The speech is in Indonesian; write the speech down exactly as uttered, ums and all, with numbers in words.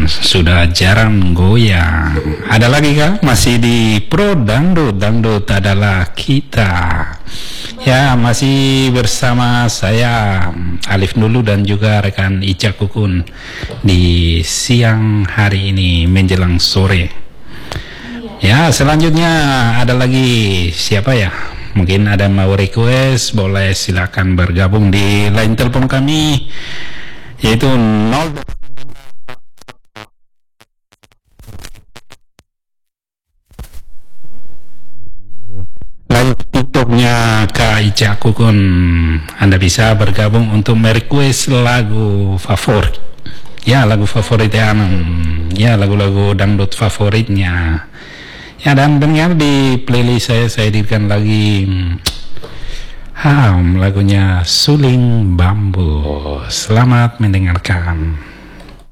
sudah jarang goyang. Ada lagi kah? Masih di Pro Dangdut, Dangdut adalah kita. Ya, masih bersama saya Alif Nulu dan juga rekan Ica Kukun di siang hari ini menjelang sore. Ya, selanjutnya ada lagi siapa ya? Mungkin ada mau request, boleh silakan bergabung di line telepon kami yaitu nol live TikToknya Kak Ica Kukun. Anda bisa bergabung untuk merequest lagu favorit. Ya, lagu favorit ya, ya lagu-lagu dangdut favoritnya. Ya, dan dengar di playlist saya saya hadirkan lagi hmm, lagunya Suling Bambu. Selamat mendengarkan.